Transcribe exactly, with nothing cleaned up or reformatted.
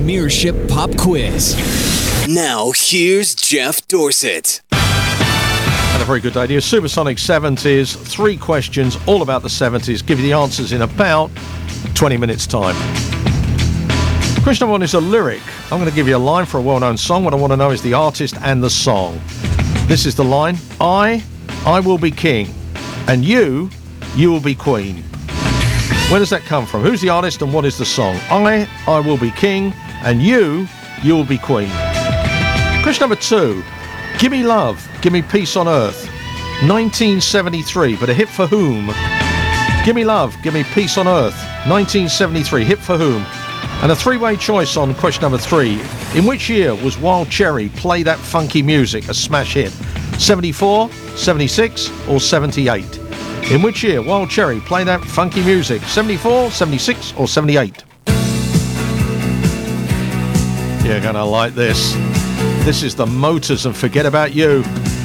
Premiership Pop Quiz. Now, here's Jeff Dorsett. And a very good day to you. Supersonic seventies, three questions all about the seventies. Give you the answers in about twenty minutes' time. Question number one is a lyric. I'm going to give you a line for a well-known song. What I want to know is the artist and the song. This is the line. I, I will be king, and you, you will be queen. Where does that come from? Who's the artist and what is the song? I, I will be king, and you, you will be queen. Question number two. Give Me Love, Give Me Peace on Earth. nineteen seventy-three, but a hit for whom? Give Me Love, Give Me Peace on Earth. nineteen seventy-three, hit for whom? And a three-way choice on question number three. In which year was Wild Cherry Play That Funky Music a smash hit? seventy-four, seventy-six, or seventy-eight? In which year Wild Cherry Play That Funky Music? seventy-four, seventy-six, or seventy-eight? You're gonna like this. This is the Motors and Forget About You.